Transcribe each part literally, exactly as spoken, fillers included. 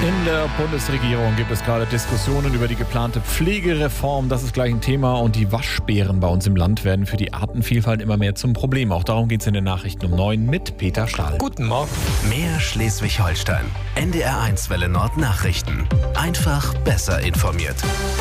In der Bundesregierung gibt es gerade Diskussionen über die geplante Pflegereform. Das ist gleich ein Thema. Und die Waschbären bei uns im Land werden für die Artenvielfalt immer mehr zum Problem. Auch darum geht es in den Nachrichten um neun mit Peter Stahl. Guten Morgen. Mehr Schleswig-Holstein. N D R eins Welle Nord Nachrichten. Einfach besser informiert.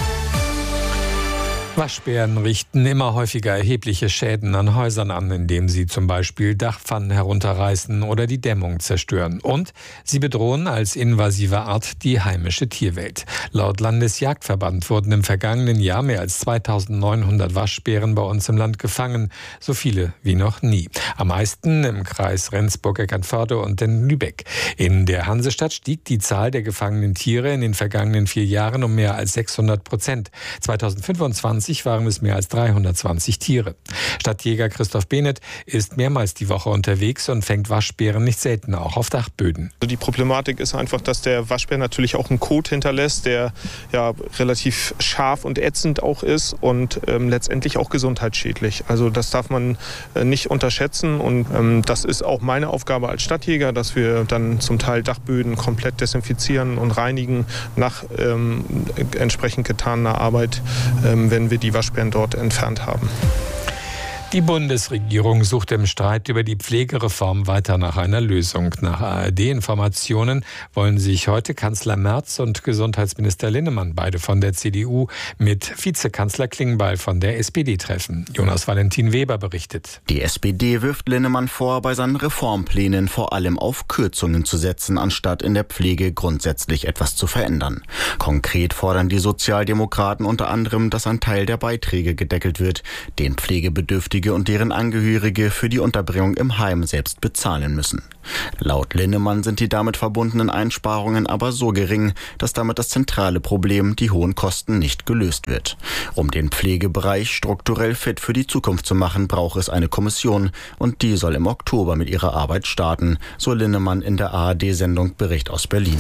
Waschbären richten immer häufiger erhebliche Schäden an Häusern an, indem sie zum Beispiel Dachpfannen herunterreißen oder die Dämmung zerstören. Und sie bedrohen als invasive Art die heimische Tierwelt. Laut Landesjagdverband wurden im vergangenen Jahr mehr als zweitausendneunhundert Waschbären bei uns im Land gefangen. So viele wie noch nie. Am meisten im Kreis Rendsburg-Eckernförde und in Lübeck. In der Hansestadt stieg die Zahl der gefangenen Tiere in den vergangenen vier Jahren um mehr als sechshundert Prozent. zweitausendfünfundzwanzig waren es mehr als dreihundertzwanzig Tiere. Stadtjäger Christoph Behnert ist mehrmals die Woche unterwegs und fängt Waschbären nicht selten auch auf Dachböden. Die Problematik ist einfach, dass der Waschbär natürlich auch einen Kot hinterlässt, der ja relativ scharf und ätzend auch ist und ähm, letztendlich auch gesundheitsschädlich. Also das darf man äh, nicht unterschätzen und ähm, das ist auch meine Aufgabe als Stadtjäger, dass wir dann zum Teil Dachböden komplett desinfizieren und reinigen nach ähm, entsprechend getaner Arbeit, ähm, wenn wir die Waschbären dort entfernt haben. Die Bundesregierung sucht im Streit über die Pflegereform weiter nach einer Lösung. Nach A R D-Informationen wollen sich heute Kanzler Merz und Gesundheitsminister Linnemann, beide von der C D U, mit Vizekanzler Klingbeil von der S P D treffen. Jonas Valentin Weber berichtet. Die S P D wirft Linnemann vor, bei seinen Reformplänen vor allem auf Kürzungen zu setzen, anstatt in der Pflege grundsätzlich etwas zu verändern. Konkret fordern die Sozialdemokraten unter anderem, dass ein Teil der Beiträge gedeckelt wird, den Pflegebedürftige und deren Angehörige für die Unterbringung im Heim selbst bezahlen müssen. Laut Linnemann sind die damit verbundenen Einsparungen aber so gering, dass damit das zentrale Problem, die hohen Kosten, nicht gelöst wird. Um den Pflegebereich strukturell fit für die Zukunft zu machen, braucht es eine Kommission und die soll im Oktober mit ihrer Arbeit starten, so Linnemann in der A R D-Sendung Bericht aus Berlin.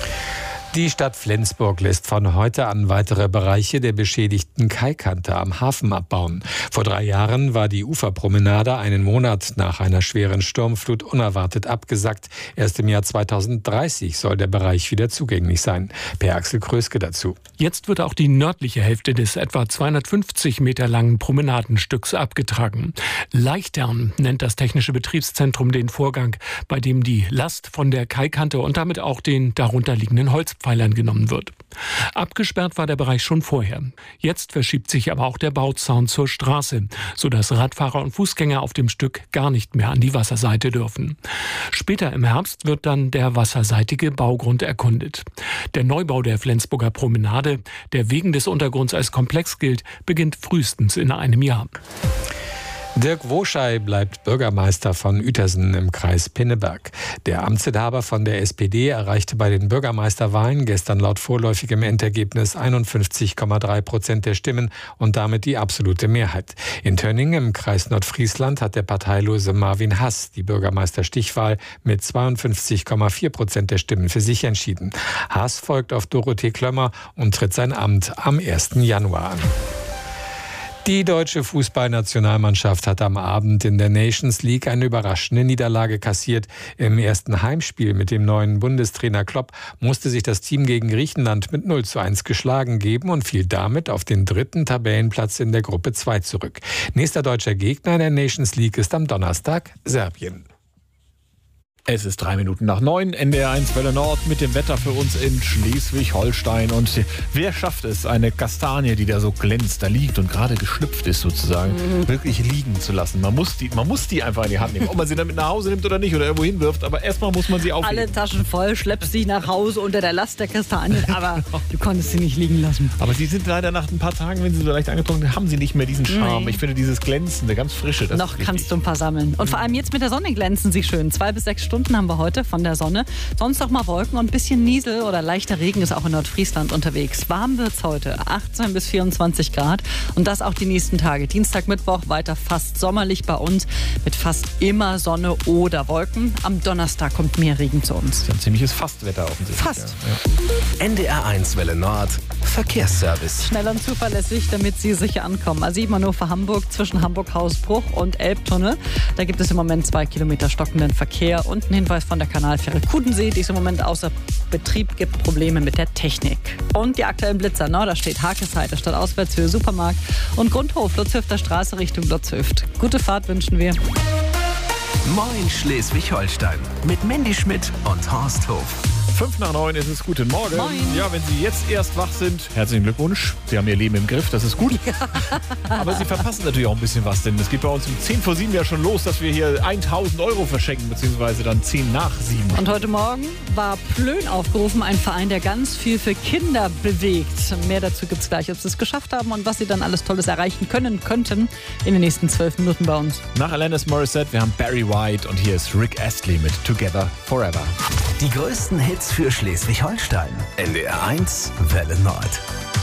Die Stadt Flensburg lässt von heute an weitere Bereiche der beschädigten Kaikante am Hafen abbauen. Vor drei Jahren war die Uferpromenade einen Monat nach einer schweren Sturmflut unerwartet abgesackt. Erst im Jahr zweitausenddreißig soll der Bereich wieder zugänglich sein. Per Axel Kröske dazu. Jetzt wird auch die nördliche Hälfte des etwa zweihundertfünfzig Meter langen Promenadenstücks abgetragen. Leichtern nennt das Technische Betriebszentrum den Vorgang, bei dem die Last von der Kaikante und damit auch den darunterliegenden Holzpfeilern genommen wird. Abgesperrt war der Bereich schon vorher. Jetzt verschiebt sich aber auch der Bauzaun zur Straße, sodass Radfahrer und Fußgänger auf dem Stück gar nicht mehr an die Wasserseite dürfen. Später im Herbst wird dann der wasserseitige Baugrund erkundet. Der Neubau der Flensburger Promenade, der wegen des Untergrunds als komplex gilt, beginnt frühestens in einem Jahr. Dirk Woschei bleibt Bürgermeister von Uetersen im Kreis Pinneberg. Der Amtsinhaber von der S P D erreichte bei den Bürgermeisterwahlen gestern laut vorläufigem Endergebnis einundfünfzig Komma drei Prozent der Stimmen und damit die absolute Mehrheit. In Tönning im Kreis Nordfriesland hat der parteilose Marvin Hass die Bürgermeisterstichwahl mit zweiundfünfzig Komma vier Prozent der Stimmen für sich entschieden. Hass folgt auf Dorothee Klömmer und tritt sein Amt am ersten Januar an. Die deutsche Fußballnationalmannschaft hat am Abend in der Nations League eine überraschende Niederlage kassiert. Im ersten Heimspiel mit dem neuen Bundestrainer Klopp musste sich das Team gegen Griechenland mit null zu eins geschlagen geben und fiel damit auf den dritten Tabellenplatz in der Gruppe zwei zurück. Nächster deutscher Gegner der Nations League ist am Donnerstag Serbien. Es ist drei Minuten nach neun, N D R eins Welle Nord mit dem Wetter für uns in Schleswig-Holstein. Und wer schafft es, eine Kastanie, die da so glänzt, da liegt und gerade geschlüpft ist sozusagen, mhm. wirklich liegen zu lassen? Man muss, die, man muss die einfach in die Hand nehmen, ob man sie dann mit nach Hause nimmt oder nicht oder irgendwo hinwirft, aber erstmal muss man sie aufheben. Alle Taschen voll, schleppst sie nach Hause unter der Last der Kastanien, aber du konntest sie nicht liegen lassen. Aber sie sind leider nach ein paar Tagen, wenn sie so leicht angetrocknet sind, haben sie nicht mehr diesen Charme. Nee. Ich finde dieses Glänzende, ganz frische. Das Noch kannst du ein paar sammeln. Und vor allem jetzt mit der Sonne glänzen sie schön. Zwei bis sechs Stunden haben wir heute von der Sonne. Sonst auch mal Wolken und ein bisschen Niesel oder leichter Regen ist auch in Nordfriesland unterwegs. Warm wird's heute, achtzehn bis vierundzwanzig Grad. Und das auch die nächsten Tage. Dienstag, Mittwoch weiter fast sommerlich bei uns mit fast immer Sonne oder Wolken. Am Donnerstag kommt mehr Regen zu uns. Das ist ein ziemliches Fastwetter offensichtlich. Fast. Ja. N D R eins Welle Nord, Verkehrsservice. Schnell und zuverlässig, damit Sie sicher ankommen. A sieben Hannover Hamburg zwischen Hamburg-Hausbruch und Elbtunnel. Da gibt es im Moment zwei Kilometer stockenden Verkehr und Und ein Hinweis von der Kanalfähre Kudensee, die ist im Moment außer Betrieb, gibt Probleme mit der Technik. Und die aktuellen Blitzer, ne? Da steht Hakesheide statt Auswärtshöhe Supermarkt und Grundhof, Lutzhöfter Straße Richtung Lutzhöft. Gute Fahrt wünschen wir. Moin Schleswig-Holstein mit Mandy Schmidt und Horst Hof. Fünf nach neun ist es. Guten Morgen. Moin. Ja, wenn Sie jetzt erst wach sind, herzlichen Glückwunsch. Sie haben Ihr Leben im Griff, das ist gut. Aber Sie verpassen natürlich auch ein bisschen was, denn es geht bei uns um zehn vor sieben ja schon los, dass wir hier tausend Euro verschenken, beziehungsweise dann zehn nach sieben. Und heute Morgen war Plön aufgerufen, ein Verein, der ganz viel für Kinder bewegt. Mehr dazu gibt es gleich, ob Sie es geschafft haben und was Sie dann alles Tolles erreichen können, könnten in den nächsten zwölf Minuten bei uns. Nach Alanis Morissette, wir haben Barry White und hier ist Rick Astley mit Together Forever. Die größten Hits für Schleswig-Holstein. N D R eins Welle Nord.